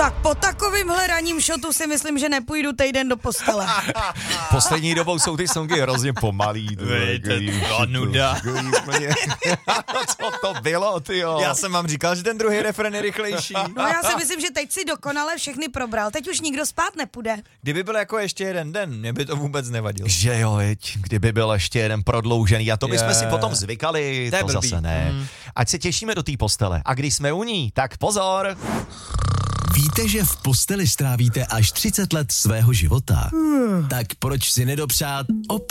Tak po takovýmhle ranním šotu si myslím, že nepůjdu týden do postele. Poslední dobou jsou ty songy hrozně pomalý. Nuda. Co to bylo, tyjo? Já jsem vám říkal, že ten druhý refren je rychlejší. No já si myslím, že teď si dokonale všechny probral. Teď už nikdo spát nepůjde. Kdyby byl jako ještě jeden den, mě by to vůbec nevadilo. Že jo, kdyby byl ještě jeden prodloužený a to bychom si potom zvykali, to zase ne. Ať se těšíme do té postele. A když jsme u ní, tak pozor. Víte, že v posteli strávíte až 30 let svého života? Tak proč si nedopřát